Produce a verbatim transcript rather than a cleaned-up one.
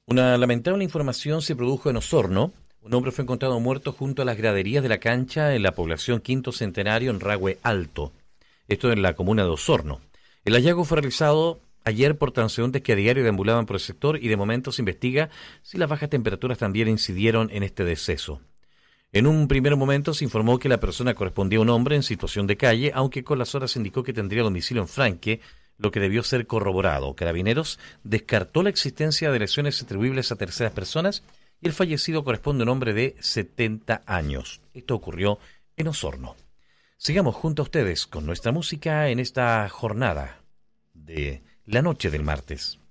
Una lamentable información se produjo en Osorno. Un hombre fue encontrado muerto junto a las graderías de la cancha en la población Quinto Centenario en Rahue Alto. Esto en la comuna de Osorno. El hallazgo fue realizado ayer por transeúntes que a diario deambulaban por el sector y de momento se investiga si las bajas temperaturas también incidieron en este deceso. En un primer momento se informó que la persona correspondía a un hombre en situación de calle, aunque con las horas se indicó que tendría domicilio en Franque, lo que debió ser corroborado. Carabineros descartó la existencia de lesiones atribuibles a terceras personas y el fallecido corresponde a un hombre de setenta años. Esto ocurrió en Osorno. Sigamos junto a ustedes con nuestra música en esta jornada de la noche del martes.